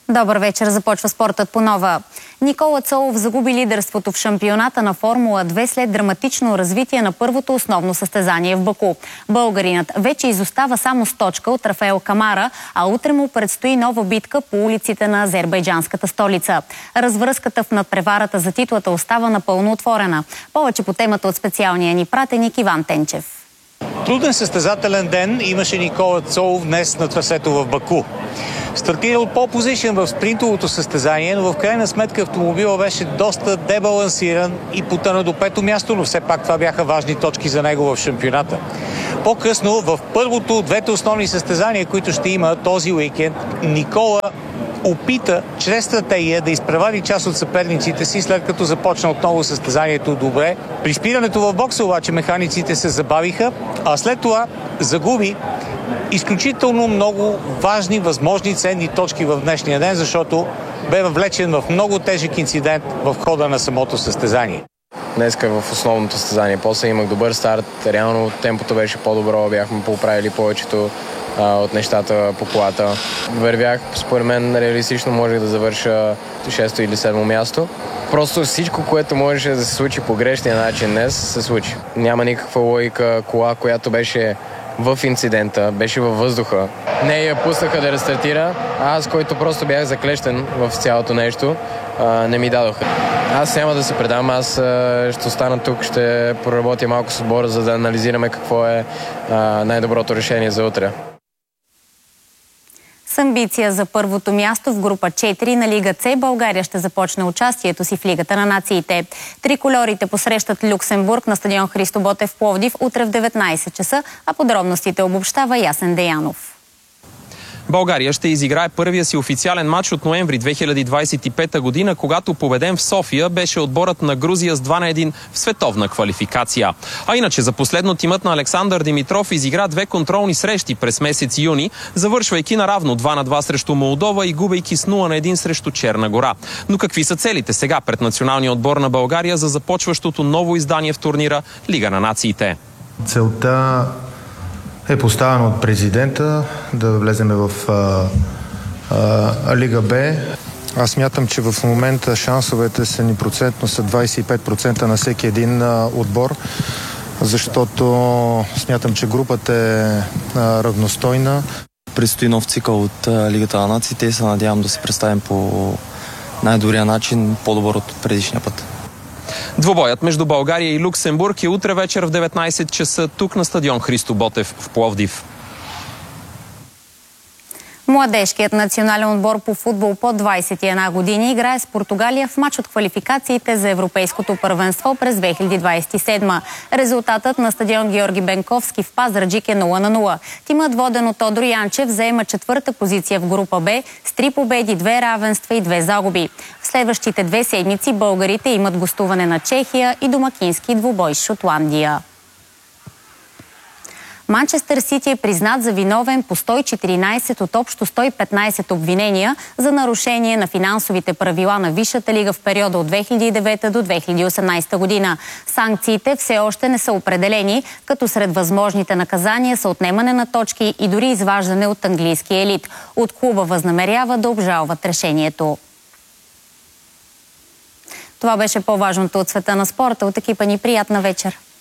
Добър вечер, започва спортът по нова. Никола Цолов загуби лидерството в шампионата на Формула 2 след драматично развитие на първото основно състезание в Баку. Българинът вече изостава само с точка от Рафаел Камара, а утре му предстои нова битка по улиците на азербайджанската столица. Развръзката в надпреварата за титлата остава напълно отворена. Повече по темата от специалния ни пратеник Иван Тенчев. Труден състезателен ден имаше Никола Цолов днес на трасето в Баку. Стартирал по-позишен в спринтовото състезание, но в крайна сметка автомобила беше доста дебалансиран и потъна до пето място, но все пак това бяха важни точки за него в шампионата. По-късно, в първото от двете основни състезания, които ще има този уикенд, Никола опита чрез стратегия да изпревари част от съперниците си, след като започна отново състезанието добре. При спирането в бокса обаче механиците се забавиха, а след това загуби изключително много важни, възможни ценни точки в днешния ден, защото бе въвлечен в много тежък инцидент в хода на самото състезание. Днеска в основното състезание. После имах добър старт, реално темпото беше по-добро, бяхме поправили повечето от нещата по колата. Вървях, според мен, реалистично можех да завърша 6-то или 7-мо място. Просто всичко, което можеше да се случи по грешния начин днес, се случи. Няма никаква логика кола, която беше в инцидента, беше във въздуха. Не я пуснаха да рестартира, а аз, който просто бях заклещен в цялото нещо, не ми дадоха. Аз няма да се предам, аз ще остана тук, ще проработя малко с отбора, за да анализираме какво е най-доброто решение за утре. С амбиция за първото място в група 4 на Лига С, България ще започне участието си в Лигата на нациите. Трикольорите посрещат Люксембург на стадион Христо Ботев в Пловдив утре в 19 часа, а подробностите обобщава Ясен Деянов. България ще изиграе първия си официален матч от ноември 2025 година, когато победен в София беше отборът на Грузия с 2-1 в световна квалификация. А иначе за последно тимът на Александър Димитров изигра 2 контролни срещи през месец юни, завършвайки наравно 2-2 срещу Молдова и губейки с 0-1 срещу Черна гора. Но какви са целите сега пред националния отбор на България за започващото ново издание в турнира Лига на нациите? Целта е поставено от президента да влезем в Лига Б. Аз смятам, че в момента шансовете са ни процентно са 25% на всеки един отбор, защото смятам, че групата е равностойна. Предстои нов цикъл от Лигата на нациите и се надявам да се представим по най-добрия начин, по-добър от предишния път. Двобоят между България и Люксембург е утре вечер в 19 часа тук на стадион Христо Ботев в Пловдив. Младежкият национален отбор по футбол под 21 години играе с Португалия в мач от квалификациите за Европейското първенство през 2027. Резултатът на стадион Георги Бенковски в Пазарджик е 0-0. Тимът, воден от Тодор Янчев, заема четвърта позиция в група Б с 3 победи, 2 равенства и 2 загуби. В следващите 2 седмици българите имат гостуване на Чехия и домакински двубой с Шотландия. Манчестър Сити е признат за виновен по 114 от общо 115 обвинения за нарушение на финансовите правила на Висшата лига в периода от 2009 до 2018 година. Санкциите все още не са определени, като сред възможните наказания са отнемане на точки и дори изваждане от английски елит. От клуба възнамерява да обжалват решението. Това беше по-важното от света на спорта. От екипа ни приятна вечер.